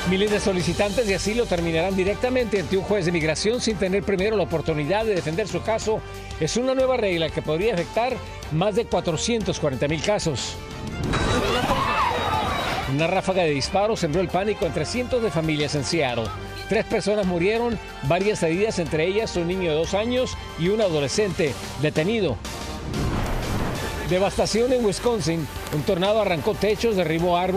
Miles de solicitantes de asilo terminarán directamente ante un juez de migración sin tener primero la oportunidad de defender su caso. Es una nueva regla que podría afectar más de 440,000 casos. Una ráfaga de disparos sembró el pánico entre cientos de familias en Seattle. 3 personas murieron, varias heridas, entre ellas un niño de 2 años y un adolescente detenido. Devastación en Wisconsin. Un tornado arrancó techos, derribó árboles.